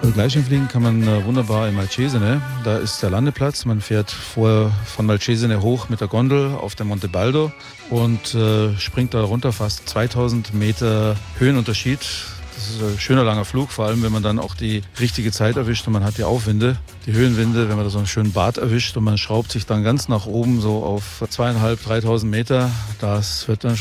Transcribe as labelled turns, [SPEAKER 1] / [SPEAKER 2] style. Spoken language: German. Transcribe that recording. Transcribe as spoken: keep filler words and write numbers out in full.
[SPEAKER 1] Gleitschirmfliegen kann man äh, wunderbar in Malcesine. Da ist der Landeplatz. Man fährt vorher von Malcesine hoch mit der Gondel auf der Monte Baldo und äh, springt da runter, fast zweitausend Meter Höhenunterschied. Das ist ein schöner langer Flug, vor allem wenn man dann auch die richtige Zeit erwischt und man hat die Aufwinde, die Höhenwinde, wenn man da so einen schönen Bart erwischt und man schraubt sich dann ganz nach oben so auf zweieinhalb, dreitausend Meter. Das wird dann